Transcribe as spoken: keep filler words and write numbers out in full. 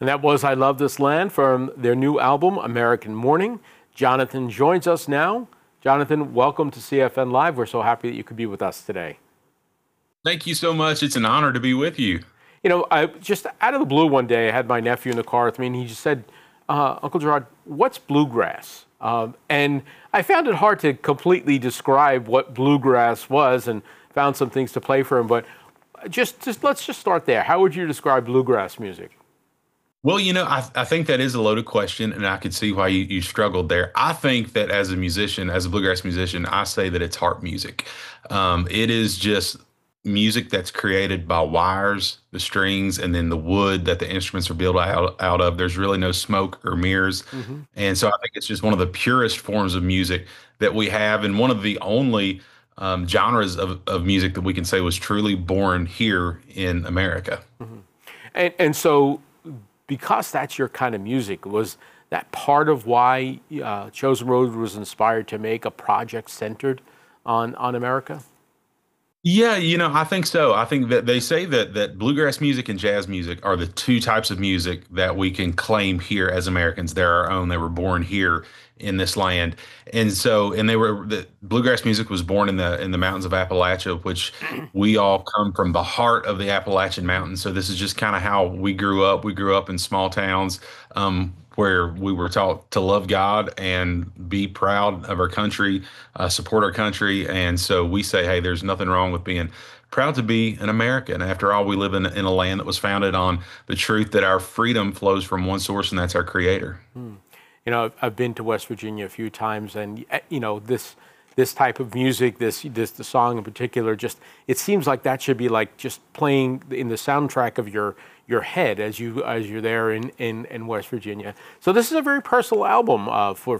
And that was I Love This Land from their new album, American Morning. Jonathan joins us now. Jonathan, welcome to C F N Live. We're so happy that you could be with us today. Thank you so much. It's an honor to be with you. You know, I just out of the blue one day, I had my nephew in the car with me, and he just said, uh, Uncle Gerard, what's bluegrass? Um, and I found it hard to completely describe what bluegrass was and found some things to play for him. But just, just let's just start there. How would you describe bluegrass music? Well, you know, I, I think that is a loaded question, and I could see why you, you struggled there. I think that as a musician, as a bluegrass musician, I say that it's harp music. Um, it is just music that's created by wires, the strings, and then the wood that the instruments are built out, out of. There's really no smoke or mirrors. Mm-hmm. And so I think it's just one of the purest forms of music that we have, and one of the only um, genres of, of music that we can say was truly born here in America. Mm-hmm. And, and so because that's your kind of music, was that part of why uh, Chosen Road was inspired to make a project centered on, on America? Yeah, you know, I think so. I think that they say that that bluegrass music and jazz music are the two types of music that we can claim here as Americans. They're our own. They were born here in this land. And so, and they were, the bluegrass music was born in the in the mountains of Appalachia, which we all come from the heart of the Appalachian Mountains. So this is just kind of how we grew up. We grew up in small towns um, where we were taught to love God and be proud of our country, uh, support our country. And so we say, hey, there's nothing wrong with being proud to be an American. After all, we live in, in a land that was founded on the truth that our freedom flows from one source, and that's our Creator. Hmm. You know, I've been to West Virginia a few times, and you know, this this type of music, this this the song in particular, just it seems like that should be like just playing in the soundtrack of your your head as you as you're there in in, in West Virginia. So this is a very personal album uh, for